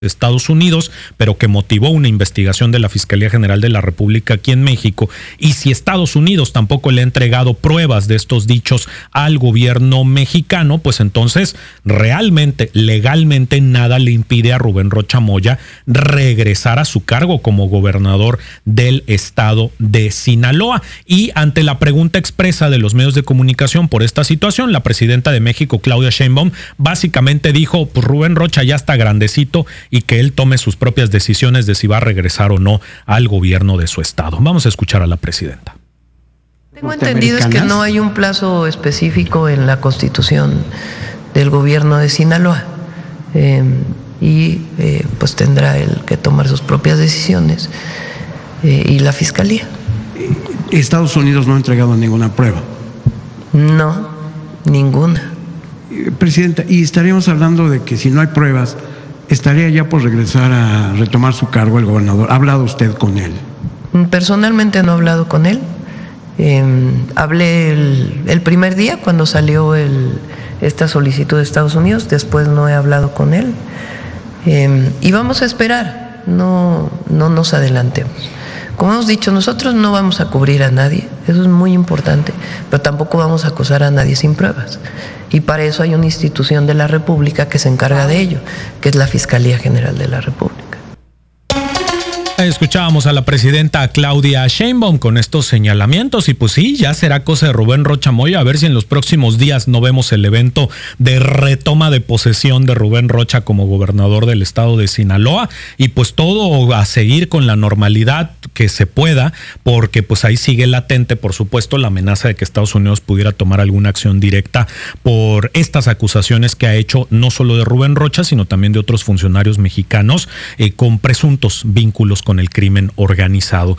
Estados Unidos, pero que motivó una investigación de la Fiscalía General de la República aquí en México. Y si Estados Unidos tampoco le ha entregado pruebas de estos dichos al gobierno mexicano, pues entonces realmente, legalmente, nada le impide a Rubén Rocha Moya regresar a su cargo como gobernador del estado de Sinaloa. Y ante la pregunta expresa de los medios de comunicación por esta situación, la presidenta de México, Claudia Sheinbaum, básicamente dijo, pues Rubén Rocha ya está grandecito y que él tome sus propias decisiones de si va a regresar o no al gobierno de su estado. Vamos a escuchar a la prepresidenta. Tengo entendido es que no hay un plazo específico en la Constitución del gobierno de Sinaloa pues tendrá él que tomar sus propias decisiones y la Fiscalía. Estados Unidos no ha entregado ninguna prueba. No, ninguna. Presidenta, y estaríamos hablando de que si no hay pruebas, ¿estaría ya por regresar a retomar su cargo el gobernador? ¿Ha hablado usted con él? Personalmente no he hablado con él. Hablé el primer día cuando salió esta solicitud de Estados Unidos, después no he hablado con él. Y vamos a esperar, no nos adelantemos. Como hemos dicho, nosotros no vamos a cubrir a nadie, eso es muy importante, pero tampoco vamos a acusar a nadie sin pruebas. Y para eso hay una institución de la República que se encarga de ello, que es la Fiscalía General de la República. Escuchábamos a la presidenta Claudia Sheinbaum con estos señalamientos y pues sí, ya será cosa de Rubén Rocha Moya a ver si en los próximos días no vemos el evento de retoma de posesión de Rubén Rocha como gobernador del estado de Sinaloa y pues todo a seguir con la normalidad que se pueda, porque pues ahí sigue latente, por supuesto, la amenaza de que Estados Unidos pudiera tomar alguna acción directa por estas acusaciones que ha hecho no solo de Rubén Rocha, sino también de otros funcionarios mexicanos con presuntos vínculos con el crimen organizado.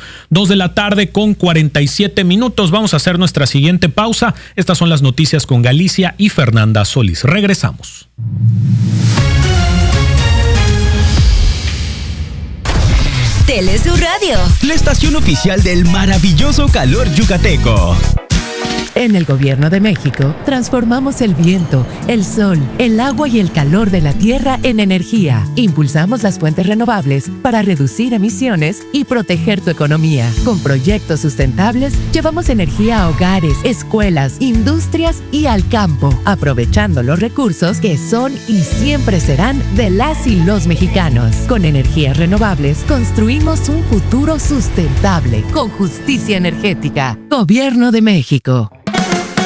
2:47 p.m. Vamos a hacer nuestra siguiente pausa. Estas son las noticias con Galicia y Fernanda Solís. Regresamos. Telesur Radio, la estación oficial del maravilloso calor yucateco. En el Gobierno de México, transformamos el viento, el sol, el agua y el calor de la tierra en energía. Impulsamos las fuentes renovables para reducir emisiones y proteger tu economía. Con proyectos sustentables, llevamos energía a hogares, escuelas, industrias y al campo, aprovechando los recursos que son y siempre serán de las y los mexicanos. Con energías renovables, construimos un futuro sustentable, con justicia energética. Gobierno de México.